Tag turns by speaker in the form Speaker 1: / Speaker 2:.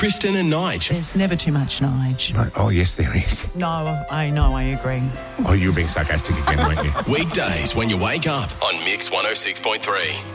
Speaker 1: Kristen and Nige.
Speaker 2: There's never too much, Nige.
Speaker 3: No, oh, yes, there is.
Speaker 2: No, I know, I agree.
Speaker 3: Oh, you were being sarcastic again, weren't you?
Speaker 1: Weekdays when you wake up on Mix 106.3.